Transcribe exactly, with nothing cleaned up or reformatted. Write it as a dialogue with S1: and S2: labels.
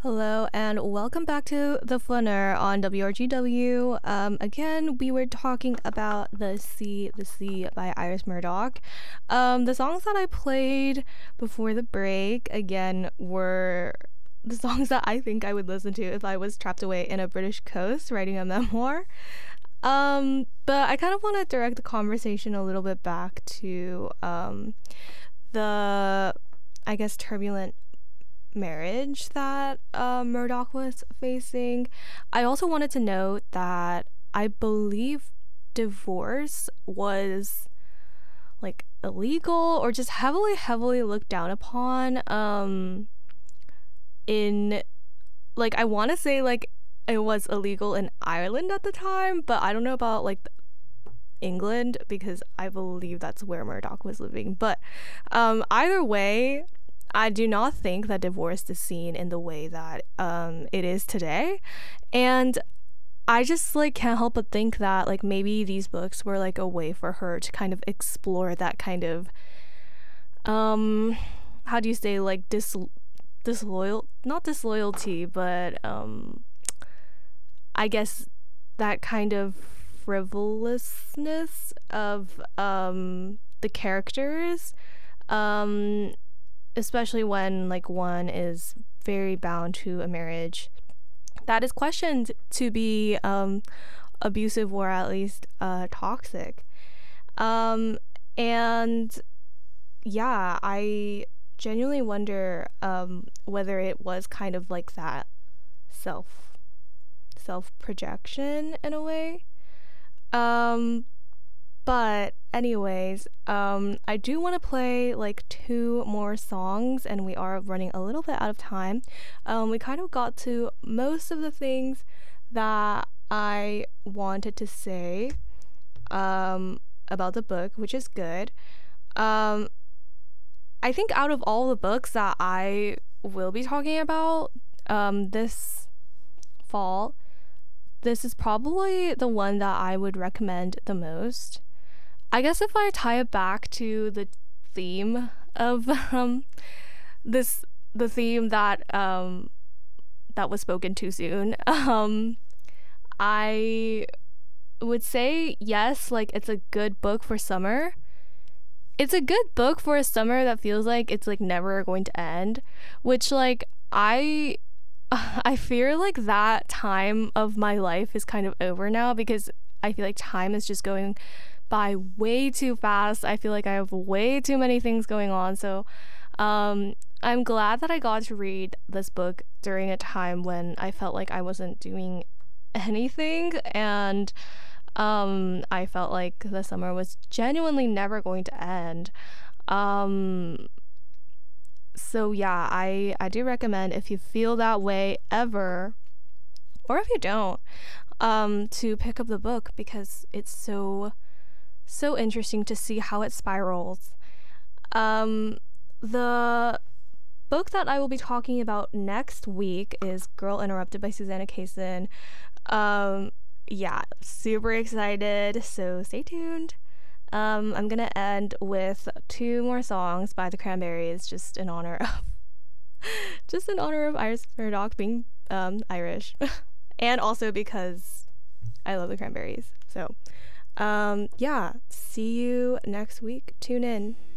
S1: Hello and welcome back to The Funner on W R G W. Um, again, we were talking about The Sea, The Sea by Iris Murdoch. Um, the songs that I played before the break, again, were the songs that I think I would listen to if I was trapped away in a British coast writing a memoir. Um, but I kind of want to direct the conversation a little bit back to um, the, I guess, turbulent marriage that uh, Murdoch was facing. I also wanted to note that I believe divorce was like illegal or just heavily, heavily looked down upon um, in, like, I want to say like it was illegal in Ireland at the time, but I don't know about like England because I believe that's where Murdoch was living. But um, either way, I do not think that divorce is seen in the way that um, it is today. And I just like can't help but think that like maybe these books were like a way for her to kind of explore that kind of um how do you say like dis disloyal not disloyalty but um I guess that kind of frivolousness of um the characters, um especially when like one is very bound to a marriage that is questioned to be um abusive or at least uh toxic. Um and yeah, I genuinely wonder um whether it was kind of like that self self projection in a way. Um But anyways, um, I do want to play like two more songs, and we are running a little bit out of time. Um, we kind of got to most of the things that I wanted to say um, about the book, which is good. Um, I think out of all the books that I will be talking about um, this fall, this is probably the one that I would recommend the most. I guess if I tie it back to the theme of um, this, the theme that um, that was spoken too soon, um, I would say yes, like it's a good book for summer. It's a good book for a summer that feels like it's like never going to end, which like I I fear like that time of my life is kind of over now because I feel like time is just going by way too fast. I feel like I have way too many things going on. So um, I'm glad that I got to read this book during a time when I felt like I wasn't doing anything. And um, I felt like the summer was genuinely never going to end. Um, so yeah, I, I do recommend if you feel that way ever, or if you don't, um, to pick up the book because it's so so interesting to see how it spirals. Um, the book that I will be talking about next week is Girl Interrupted by Susanna Kaysen. Um, yeah, super excited, so stay tuned. Um, I'm gonna end with two more songs by the Cranberries, just in honor of just in honor of Iris Murdoch being um, Irish, and also because I love the Cranberries. So Um, yeah, see you next week. Tune in.